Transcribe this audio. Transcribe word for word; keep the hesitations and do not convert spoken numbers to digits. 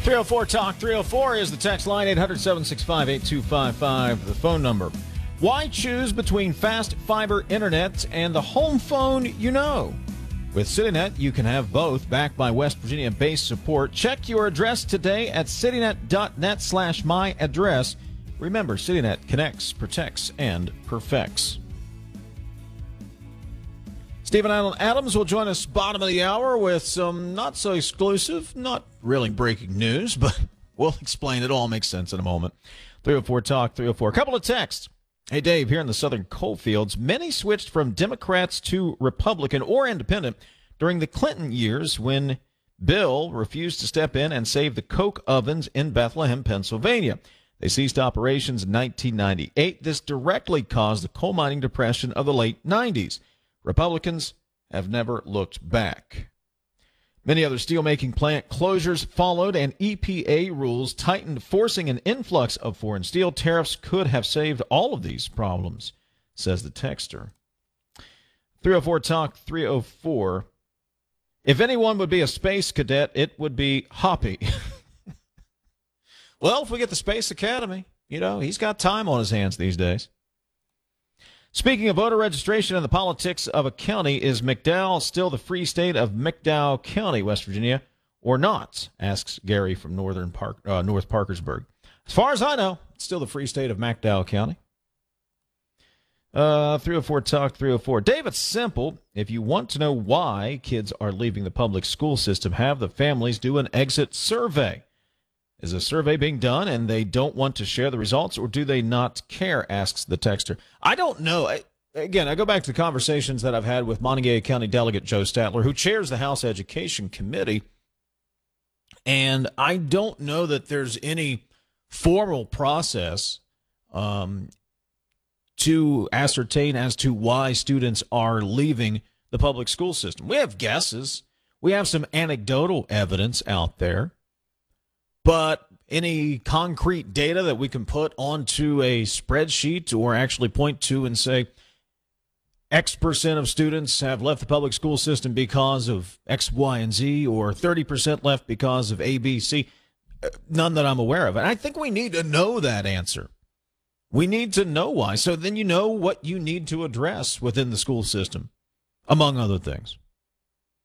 three oh four talk three oh four is the text line. Eight hundred, seven six five, eight two five five, the phone number. Why choose between fast fiber internet and the home phone you know? With CityNet, you can have both, backed by West Virginia-based support. Check your address today at citynet.net slash my address. Remember, CityNet connects, protects, and perfects. Stephen Allen Adams will join us bottom of the hour with some not so exclusive, not really breaking news, but we'll explain. It all makes sense in a moment. three oh four talk three oh four. A couple of texts. Hey, Dave, here in the southern coalfields, many switched from Democrats to Republican or independent during the Clinton years when Bill refused to step in and save the coke ovens in Bethlehem, Pennsylvania. They ceased operations in nineteen ninety-eight. This directly caused the coal mining depression of the late nineties. Republicans have never looked back. Many other steelmaking plant closures followed, and E P A rules tightened, forcing an influx of foreign steel. Tariffs could have saved all of these problems, says the texter. three oh four talk three oh four. If anyone would be a space cadet, it would be Hoppy. Well, if we get the Space Academy, you know, he's got time on his hands these days. Speaking of voter registration and the politics of a county, is McDowell still the free state of McDowell County, West Virginia, or not? Asks Gary from Northern Park, uh, North Parkersburg. As far as I know, it's still the free state of McDowell County. Uh, three oh four talk three oh four. Dave, it's simple. If you want to know why kids are leaving the public school system, have the families do an exit survey. Is a survey being done and they don't want to share the results, or do they not care, asks the texter. I don't know. I, again, I go back to the conversations that I've had with Montague County Delegate Joe Statler, who chairs the House Education Committee, and I don't know that there's any formal process um, to ascertain as to why students are leaving the public school system. We have guesses. We have some anecdotal evidence out there. But any concrete data that we can put onto a spreadsheet or actually point to and say X percent of students have left the public school system because of X, Y, and Z, or thirty percent left because of A, B, C, none that I'm aware of. And I think we need to know that answer. We need to know why. So then you know what you need to address within the school system, among other things.